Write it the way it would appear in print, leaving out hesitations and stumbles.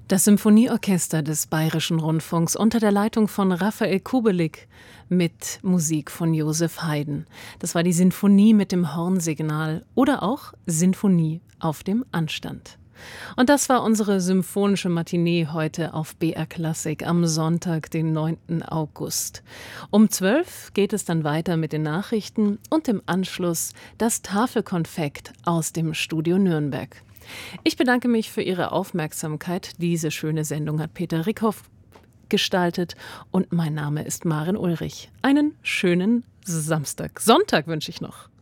Das Symphonieorchester des Bayerischen Rundfunks unter der Leitung von Raphael Kubelik mit Musik von Joseph Haydn. Das war die Sinfonie mit dem Hornsignal oder auch Sinfonie auf dem Anstand. Und das war unsere symphonische Matinee heute auf BR Klassik am Sonntag, den 9. August. Um 12 geht es dann weiter mit den Nachrichten und im Anschluss das Tafelkonfekt aus dem Studio Nürnberg. Ich bedanke mich für Ihre Aufmerksamkeit. Diese schöne Sendung hat Peter Rickhoff gestaltet und mein Name ist Maren Ulrich. Einen schönen Sonntag wünsche ich noch.